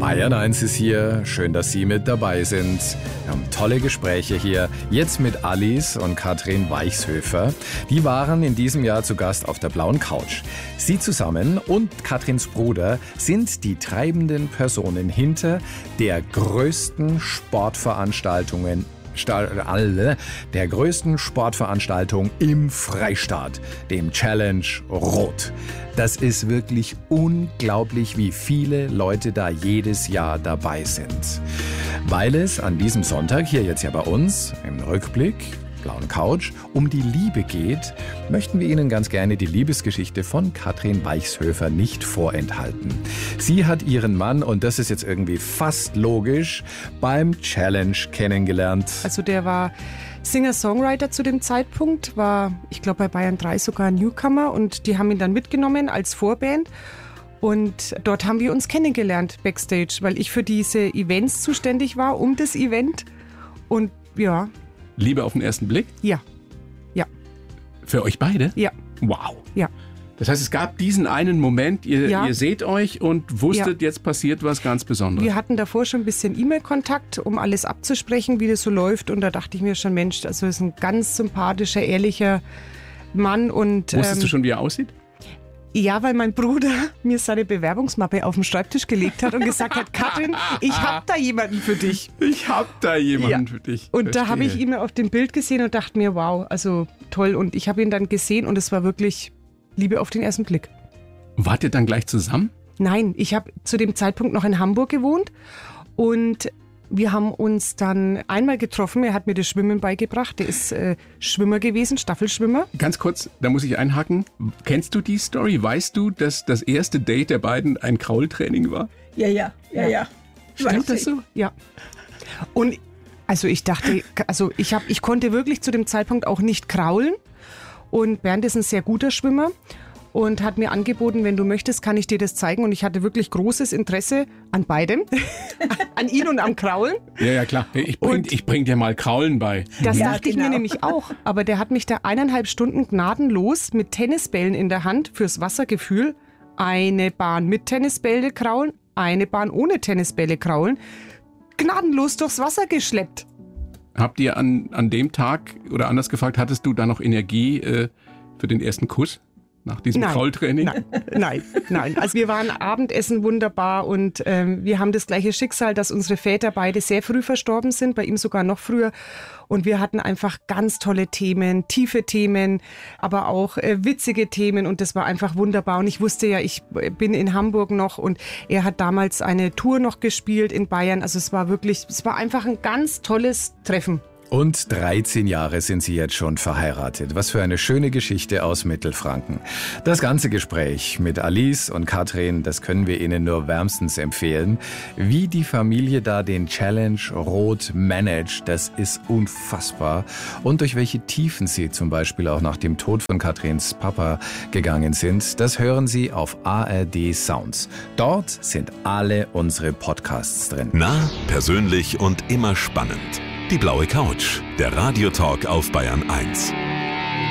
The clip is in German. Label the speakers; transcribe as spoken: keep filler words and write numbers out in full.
Speaker 1: Bayern eins ist hier. Schön, dass Sie mit dabei sind. Wir haben tolle Gespräche hier. Jetzt mit Alice und Katrin Weichshöfer. Die waren in diesem Jahr zu Gast auf der blauen Couch. Sie zusammen und Katrins Bruder sind die treibenden Personen hinter der größten Sportveranstaltungen der größten Sportveranstaltung im Freistaat, dem Challenge Rot. Das ist wirklich unglaublich, wie viele Leute da jedes Jahr dabei sind. Weil es an diesem Sonntag hier jetzt ja bei uns im Rückblick, blauen Couch, um die Liebe geht, möchten wir Ihnen ganz gerne die Liebesgeschichte von Katrin Weichshöfer nicht vorenthalten. Sie hat ihren Mann, und das ist jetzt irgendwie fast logisch, beim Challenge kennengelernt.
Speaker 2: Also der war Singer-Songwriter zu dem Zeitpunkt, war, ich glaube, bei Bayern drei sogar Newcomer, und die haben ihn dann mitgenommen als Vorband. Und dort haben wir uns kennengelernt backstage, weil ich für diese Events zuständig war, um das Event. Und ja.
Speaker 3: Liebe auf den ersten Blick?
Speaker 2: Ja. Ja.
Speaker 3: Für euch beide?
Speaker 2: Ja.
Speaker 3: Wow.
Speaker 2: Ja.
Speaker 3: Das heißt, es gab diesen einen Moment, ihr,
Speaker 2: ja.
Speaker 3: ihr seht euch und wusstet, ja. jetzt passiert was ganz Besonderes.
Speaker 2: Wir hatten davor schon ein bisschen E-Mail-Kontakt, um alles abzusprechen, wie das so läuft. Und da dachte ich mir schon, Mensch, also ist ein ganz sympathischer, ehrlicher Mann. Und,
Speaker 3: Wusstest
Speaker 2: ähm,
Speaker 3: du schon, wie er aussieht?
Speaker 2: Ja, weil mein Bruder mir seine Bewerbungsmappe auf den Schreibtisch gelegt hat und gesagt hat, Katrin, ich hab da jemanden für dich.
Speaker 3: Ich hab da jemanden
Speaker 2: ja.
Speaker 3: für dich.
Speaker 2: Und
Speaker 3: Verstehe.
Speaker 2: Da habe ich ihn auf dem Bild gesehen und dachte mir, wow, also toll. Und ich habe ihn dann gesehen und es war wirklich Liebe auf den ersten Blick.
Speaker 3: Wart ihr dann gleich zusammen?
Speaker 2: Nein, ich habe zu dem Zeitpunkt noch in Hamburg gewohnt und wir haben uns dann einmal getroffen. Er hat mir das Schwimmen beigebracht. Der ist äh, Schwimmer gewesen, Staffelschwimmer.
Speaker 3: Ganz kurz, da muss ich einhaken. Kennst du die Story? Weißt du, dass das erste Date der beiden ein Kraultraining war?
Speaker 4: Ja, ja, ja, ja. ja.
Speaker 3: Stimmt das so?
Speaker 2: Ja. Und also ich dachte, also ich, hab, ich konnte wirklich zu dem Zeitpunkt auch nicht kraulen. Und Bernd ist ein sehr guter Schwimmer und hat mir angeboten, wenn du möchtest, kann ich dir das zeigen. Und ich hatte wirklich großes Interesse an beidem, an ihn und am Kraulen.
Speaker 3: Ja, ja, klar. Ich bring, ich bring dir mal Kraulen bei.
Speaker 2: Das
Speaker 4: ja,
Speaker 2: dachte
Speaker 4: genau.
Speaker 2: ich mir nämlich auch. Aber der hat mich da eineinhalb Stunden gnadenlos mit Tennisbällen in der Hand fürs Wassergefühl, eine Bahn mit Tennisbälle kraulen, eine Bahn ohne Tennisbälle kraulen, gnadenlos durchs Wasser geschleppt.
Speaker 3: Habt ihr an, an dem Tag, oder anders gefragt, hattest du da noch Energie äh, für den ersten Kuss nach diesem
Speaker 2: nein,
Speaker 3: Kraultraining?
Speaker 2: Nein, nein, nein. Also wir waren Abendessen wunderbar und ähm, wir haben das gleiche Schicksal, dass unsere Väter beide sehr früh verstorben sind, bei ihm sogar noch früher. Und wir hatten einfach ganz tolle Themen, tiefe Themen, aber auch äh, witzige Themen und das war einfach wunderbar. Und ich wusste ja, ich bin in Hamburg noch und er hat damals eine Tour noch gespielt in Bayern. Also es war wirklich, es war einfach ein ganz tolles Treffen.
Speaker 1: Und dreizehn Jahre sind sie jetzt schon verheiratet. Was für eine schöne Geschichte aus Mittelfranken. Das ganze Gespräch mit Alice und Katrin, das können wir Ihnen nur wärmstens empfehlen. Wie die Familie da den Challenge Rot managt, das ist unfassbar. Und durch welche Tiefen sie zum Beispiel auch nach dem Tod von Katrins Papa gegangen sind, das hören Sie auf A R D Sounds. Dort sind alle unsere Podcasts drin.
Speaker 5: Nah, persönlich und immer spannend. Die blaue Couch, der Radiotalk auf Bayern eins.